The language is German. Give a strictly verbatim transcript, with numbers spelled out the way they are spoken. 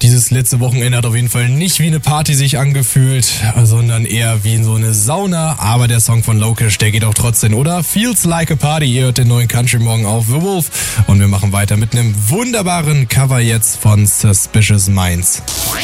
Dieses letzte Wochenende hat auf jeden Fall nicht wie eine Party sich angefühlt, sondern eher wie in so eine Sauna. Aber der Song von Lokesh, der geht auch trotzdem, oder? Feels Like a Party. Ihr hört den neuen Country Morgen auf The Wolf. Und wir machen weiter mit einem wunderbaren Cover jetzt von Suspicious Minds.